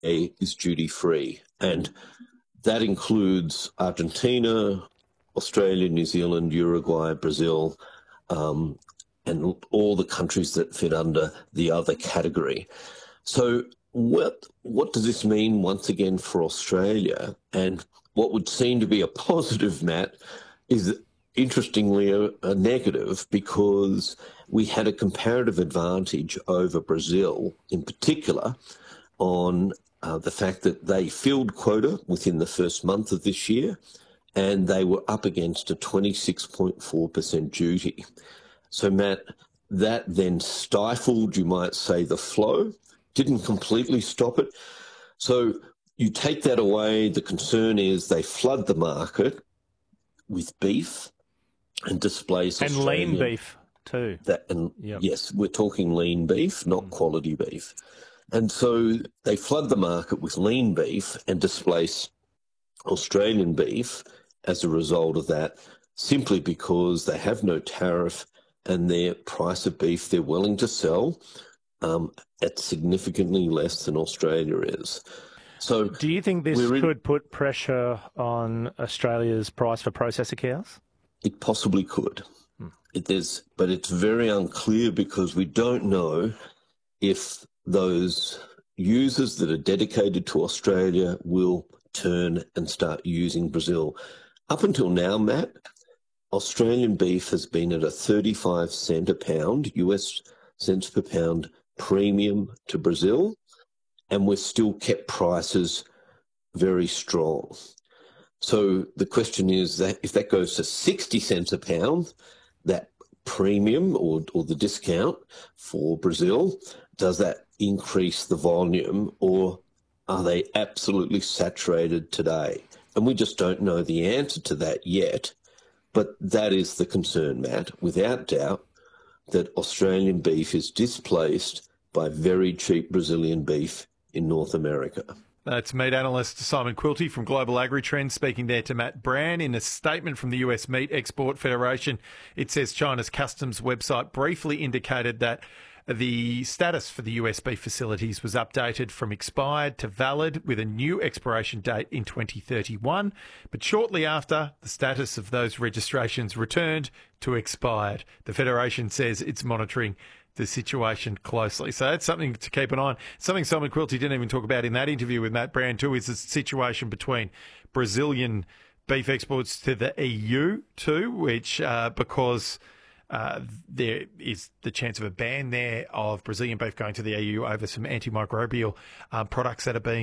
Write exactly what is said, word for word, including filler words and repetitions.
is duty-free, and that includes Argentina, Australia, New Zealand, Uruguay, Brazil, um, and all the countries that fit under the other category. So what what does this mean once again for Australia? And what would seem to be a positive, Matt, is interestingly a, a negative, because we had a comparative advantage over Brazil in particular on uh, the fact that they filled quota within the first month of this year, and they were up against a twenty-six point four percent duty. So, Matt, that then stifled, you might say, the flow, didn't completely stop it. So you take that away, the concern is they flood the market with beef and displace and Australian, lean beef too. That, and yep. Yes, we're talking lean beef, not mm. quality beef. And so they flood the market with lean beef and displace Australian beef as a result of that, simply because they have no tariff and their price of beef they're willing to sell um, at significantly less than Australia is. So, do you think this in, could put pressure on Australia's price for processor cows? It possibly could. Hmm. It is, but it's very unclear because we don't know if those users that are dedicated to Australia will turn and start using Brazil. Up until now, Matt, Australian beef has been at a thirty-five cent a pound, U S cents per pound premium to Brazil, and we've still kept prices very strong. So the question is that if that goes to sixty cents a pound, that premium or, or the discount for Brazil, does that increase the volume, or are they absolutely saturated today? And we just don't know the answer to that yet. But that is the concern, Matt, without doubt, that Australian beef is displaced by very cheap Brazilian beef in North America. That's meat analyst Simon Quilty from Global Agri-Trends speaking there to Matt Brand. In a statement from the U S Meat Export Federation, it says China's customs website briefly indicated that the status for the U S beef facilities was updated from expired to valid with a new expiration date in twenty thirty-one. But shortly after, the status of those registrations returned to expired. The Federation says it's monitoring the situation closely. So that's something to keep an eye on. Something Simon Quilty didn't even talk about in that interview with Matt Brand too is the situation between Brazilian beef exports to the E U too, which uh, because Uh, there is the chance of a ban there of Brazilian beef going to the E U over some antimicrobial uh, products that are being